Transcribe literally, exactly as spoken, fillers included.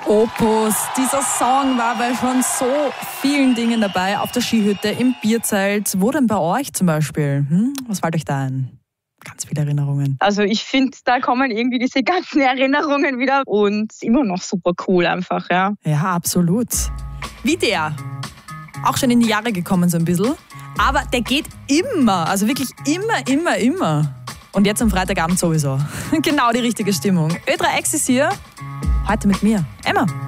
Opus. Dieser Song war bei schon so vielen Dingen dabei. Auf der Skihütte, im Bierzelt. Wo denn bei euch zum Beispiel? Hm? Was fällt euch da ein? Ganz viele Erinnerungen. Also ich finde, da kommen irgendwie diese ganzen Erinnerungen wieder und immer noch super cool einfach, ja. Ja, absolut. Wie der. Auch schon in die Jahre gekommen so ein bisschen. Aber der geht immer, also wirklich immer, immer, immer. Und jetzt am Freitagabend sowieso. Genau die richtige Stimmung. Ö drei X ist hier. Heute mit mir, Emma.